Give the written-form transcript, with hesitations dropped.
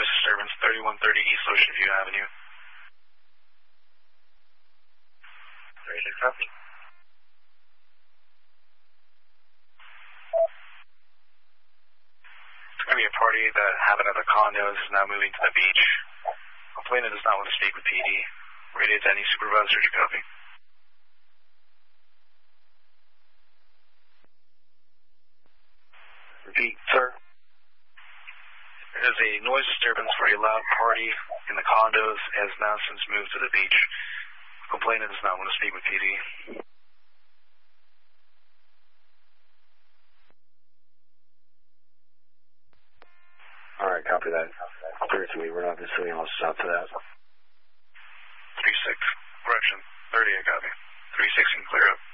noise disturbance, 3130 East Ocean View Avenue. 36 copy. It's going to be a party that happened at the condos is now moving to the beach. Complainant does not want to speak with PD. Radio to any supervisor to copy. Repeat, sir. There is a noise disturbance for a loud party in the condos has now since moved to the beach. Complainant does not want to speak with PD. Alright, copy that. Clear to me. We're not pursuing all stuff to that. 36. Correction. 30, I copy. 36 can clear up.